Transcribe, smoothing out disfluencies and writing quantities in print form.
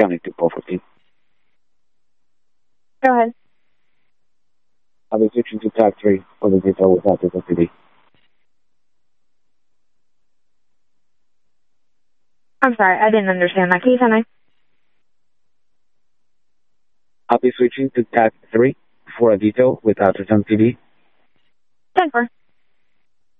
County 2414. Go ahead. I'll be switching to tag 3 for the detail without this SPD. I'm sorry, I didn't understand that. Can you tell me? I'll be switching to tag 3 for a detail without this MPD. 10-4.